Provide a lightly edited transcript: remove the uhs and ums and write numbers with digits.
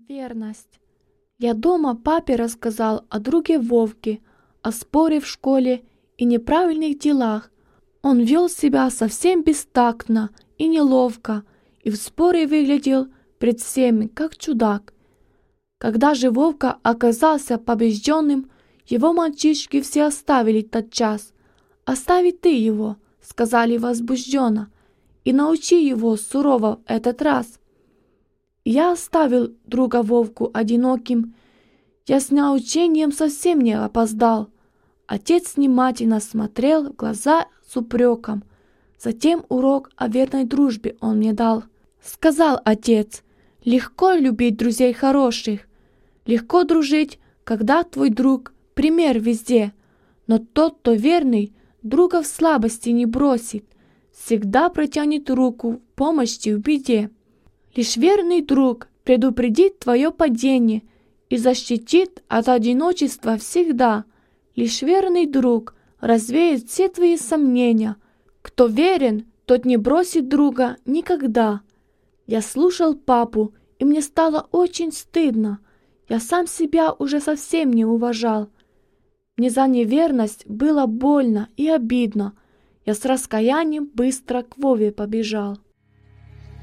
Верность. Я дома папе рассказал о друге Вовке, о споре в школе и неправильных делах. Он вел себя совсем бестактно и неловко, и в споре выглядел пред всеми как чудак. Когда же Вовка оказался побежденным, его мальчишки все оставили тотчас. «Остави ты его», — сказали возбужденно, — «и научи его сурово этот раз». Я оставил друга Вовку одиноким. Я с научением совсем не опоздал. Отец внимательно смотрел в глаза с упреком. Затем урок о верной дружбе он мне дал. Сказал отец: «Легко любить друзей хороших, легко дружить, когда твой друг — пример везде. Но тот, кто верный, друга в слабости не бросит, всегда протянет руку в помощи в беде. Лишь верный друг предупредит твое падение и защитит от одиночества всегда. Лишь верный друг развеет все твои сомнения. Кто верен, тот не бросит друга никогда». Я слушал папу, и мне стало очень стыдно. Я сам себя уже совсем не уважал. Мне за неверность было больно и обидно. Я с раскаянием быстро к Вове побежал.